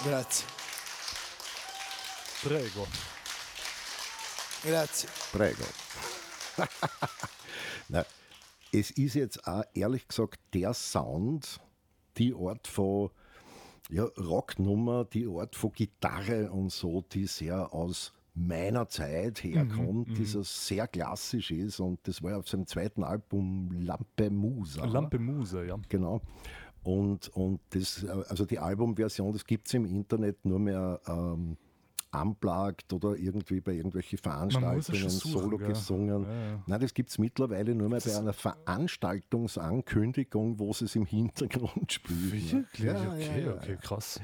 Grazie. Prego. Grazie. Prego. Na, es ist jetzt auch ehrlich gesagt der Sound, die Art von Rocknummer, die Art von Gitarre und so, die sehr aus meiner Zeit herkommt, die so sehr klassisch ist, und das war ja auf seinem zweiten Album Lampe Musa. Lampe Musa, ja. Genau. Und das, also die Albumversion, das gibt es im Internet nur mehr unplugged oder irgendwie bei irgendwelchen Veranstaltungen solo gesungen. Ja. Nein, das gibt es mittlerweile nur mehr bei einer Veranstaltungsankündigung, wo sie es im Hintergrund spielen. Wirklich? Ja, okay, krass.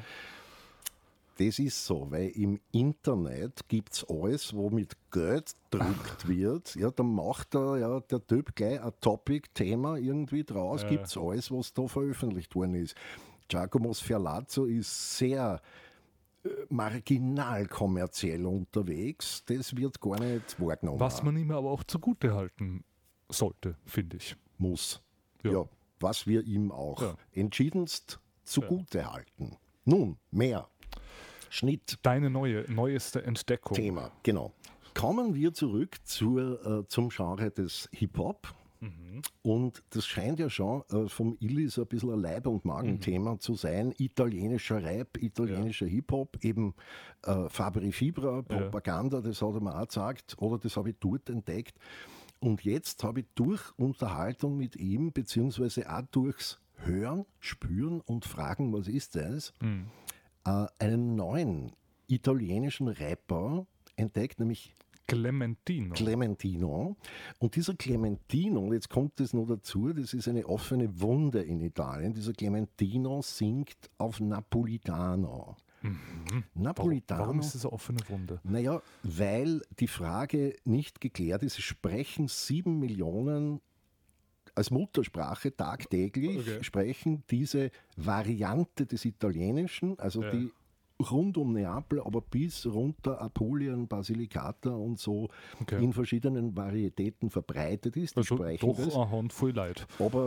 Das ist so, weil im Internet gibt es alles, wo mit Geld gedruckt wird. Ja, dann macht der Typ gleich ein Topic-Thema irgendwie draus. Gibt es alles, was da veröffentlicht worden ist. Giacomo Sferlazzo ist sehr marginal kommerziell unterwegs. Das wird gar nicht wahrgenommen. Was man ihm aber auch zugute halten sollte, finde ich. Muss. Ja, was wir ihm auch entschiedenst zugute halten. Nun, mehr. Schnitt. Deine neueste Entdeckung. Thema, genau. Kommen wir zurück zum Genre des Hip-Hop. Und das scheint ja schon vom Illy so ein bisschen ein Leib- und Magenthema zu sein. Italienischer Rap, italienischer Hip-Hop, eben Fabri Fibra, Propaganda, das hat er mir auch gesagt, oder das habe ich dort entdeckt. Und jetzt habe ich durch Unterhaltung mit ihm, beziehungsweise auch durchs Hören, Spüren und Fragen, was ist das, einen neuen italienischen Rapper entdeckt, nämlich Clementino. Und dieser Clementino, jetzt kommt es noch dazu, das ist eine offene Wunde in Italien. Dieser Clementino singt auf Napolitano. Napolitano. Warum ist das eine offene Wunde? Naja, weil die Frage nicht geklärt ist. Es sprechen 7 Millionen als Muttersprache tagtäglich, sprechen diese Variante des Italienischen, also die rund um Neapel, aber bis runter Apulien, Basilicata und so in verschiedenen Varietäten verbreitet ist. Die sprechen doch eine Handvoll Leute.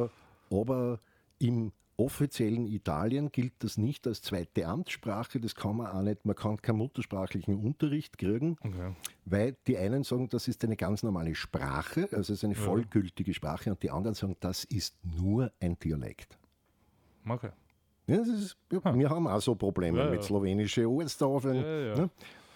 Aber im offiziellen Italien gilt das nicht als zweite Amtssprache, das kann man auch nicht, man kann keinen muttersprachlichen Unterricht kriegen, weil die einen sagen, das ist eine ganz normale Sprache, also es ist eine vollgültige Sprache, und die anderen sagen, das ist nur ein Dialekt. Okay. Ja, wir haben auch so Probleme mit slowenischen Ortstafeln.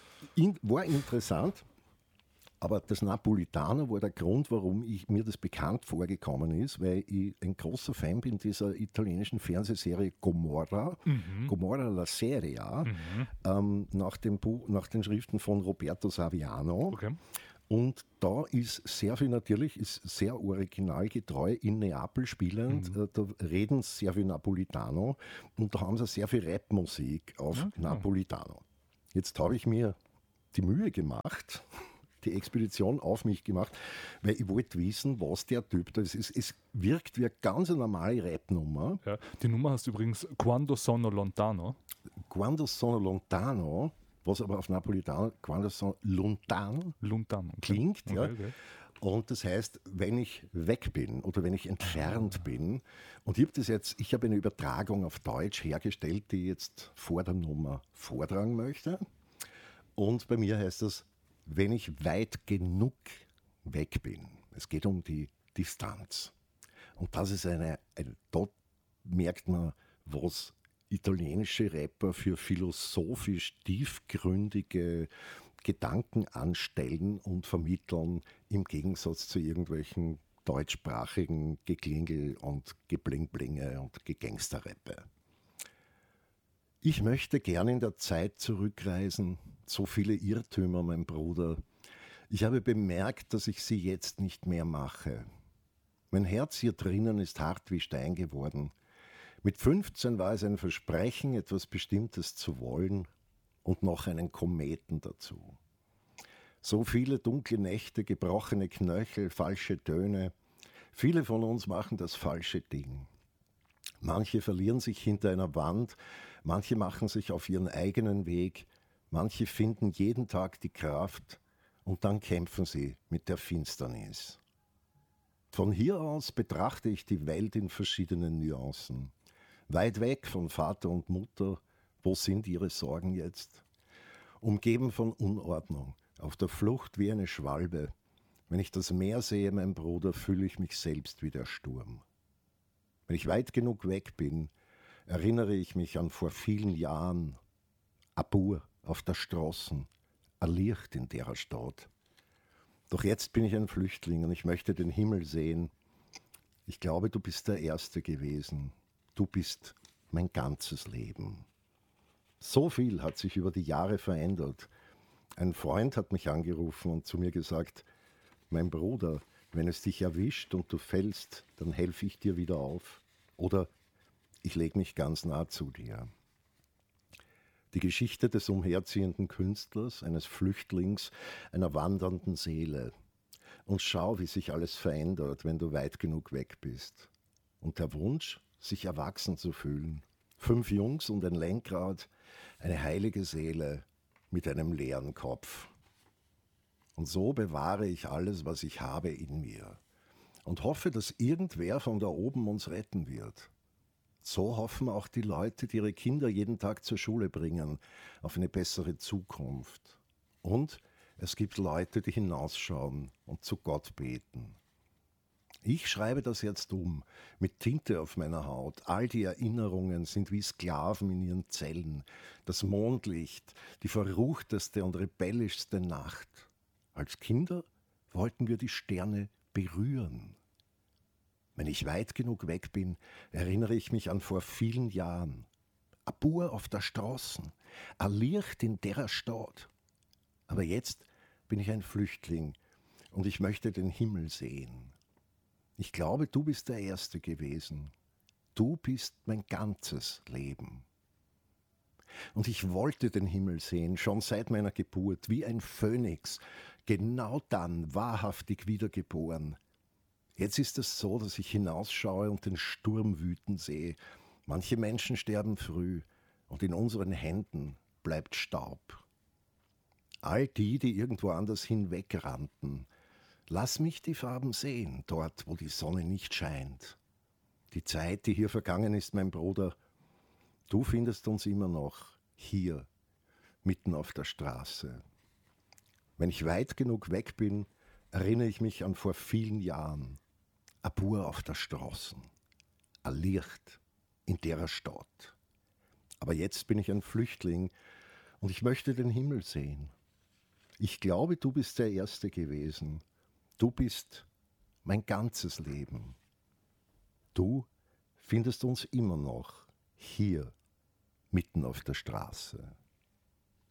War interessant. Aber das Napolitano war der Grund, warum mir das bekannt vorgekommen ist, weil ich ein großer Fan bin dieser italienischen Fernsehserie Gomorra, Gomorra la Serie, nach den Schriften von Roberto Saviano. Okay. Und da ist sehr viel natürlich, ist sehr originalgetreu in Neapel spielend. Da reden sehr viel Napolitano und da haben sie sehr viel Rapmusik auf Napolitano. Jetzt habe ich mir die Mühe gemacht, die Expedition auf mich gemacht, weil ich wollte wissen, was der Typ da ist. Es wirkt wie eine ganz normale Rap-Nummer. Ja, die Nummer heißt übrigens Quando sono lontano. Quando sono lontano, was aber auf Napolitano Quando sono lontano klingt. Okay. Und das heißt, wenn ich weg bin oder wenn ich entfernt bin. Und ich habe eine Übertragung auf Deutsch hergestellt, die ich jetzt vor der Nummer vortragen möchte. Und bei mir heißt das, wenn ich weit genug weg bin. Es geht um die Distanz. Und das ist dort merkt man, was italienische Rapper für philosophisch tiefgründige Gedanken anstellen und vermitteln, im Gegensatz zu irgendwelchen deutschsprachigen Geklingel und Geblingblinge und Gegangsterrappe. Ich möchte gern in der Zeit zurückreisen. So viele Irrtümer, mein Bruder. Ich habe bemerkt, dass ich sie jetzt nicht mehr mache. Mein Herz hier drinnen ist hart wie Stein geworden. Mit 15 war es ein Versprechen, etwas Bestimmtes zu wollen und noch einen Kometen dazu. So viele dunkle Nächte, gebrochene Knöchel, falsche Töne. Viele von uns machen das falsche Ding. Manche verlieren sich hinter einer Wand, manche machen sich auf ihren eigenen Weg, manche finden jeden Tag die Kraft und dann kämpfen sie mit der Finsternis. Von hier aus betrachte ich die Welt in verschiedenen Nuancen. Weit weg von Vater und Mutter, Wo sind ihre Sorgen jetzt? Umgeben von Unordnung, auf der Flucht wie eine Schwalbe. Wenn ich das Meer sehe, mein Bruder, fühle ich mich selbst wie der Sturm. Wenn ich weit genug weg bin, erinnere ich mich an vor vielen Jahren. Abur auf der Straßen, ein Licht in der Stadt. Doch jetzt bin ich ein Flüchtling und ich möchte den Himmel sehen. Ich glaube, du bist der Erste gewesen. Du bist mein ganzes Leben. So viel hat sich über die Jahre verändert. Ein Freund hat mich angerufen und zu mir gesagt, mein Bruder, wenn es dich erwischt und du fällst, dann helfe ich dir wieder auf. Oder ich lege mich ganz nah zu dir. Die Geschichte des umherziehenden Künstlers, eines Flüchtlings, einer wandernden Seele. Und schau, wie sich alles verändert, wenn du weit genug weg bist. Und der Wunsch, sich erwachsen zu fühlen. 5 Jungs und ein Lenkrad, eine heilige Seele mit einem leeren Kopf. Und so bewahre ich alles, was ich habe, in mir. Und hoffe, dass irgendwer von da oben uns retten wird. So hoffen auch die Leute, die ihre Kinder jeden Tag zur Schule bringen, auf eine bessere Zukunft. Und es gibt Leute, die hinausschauen und zu Gott beten. Ich schreibe das jetzt um, mit Tinte auf meiner Haut. All die Erinnerungen sind wie Sklaven in ihren Zellen. Das Mondlicht, die verruchteste und rebellischste Nacht. Als Kinder wollten wir die Sterne berühren. Wenn ich weit genug weg bin, erinnere ich mich an vor vielen Jahren. Ein Bauer auf der Straße, ein Licht in der Stadt. Aber jetzt bin ich ein Flüchtling und ich möchte den Himmel sehen. Ich glaube, du bist der Erste gewesen. Du bist mein ganzes Leben. Und ich wollte den Himmel sehen, schon seit meiner Geburt, wie ein Phönix, genau dann wahrhaftig wiedergeboren. Jetzt ist es so, dass ich hinausschaue und den Sturm wüten sehe. Manche Menschen sterben früh und in unseren Händen bleibt Staub. All die, die irgendwo anders hinwegrannten, lass mich die Farben sehen, dort, wo die Sonne nicht scheint. Die Zeit, die hier vergangen ist, mein Bruder, du findest uns immer noch hier, mitten auf der Straße. Wenn ich weit genug weg bin, erinnere ich mich an vor vielen Jahren. Ein Bauer auf der Straße, ein Licht in der Stadt. Aber jetzt bin ich ein Flüchtling und ich möchte den Himmel sehen. Ich glaube, du bist der Erste gewesen. Du bist mein ganzes Leben. Du findest uns immer noch hier, mitten auf der Straße.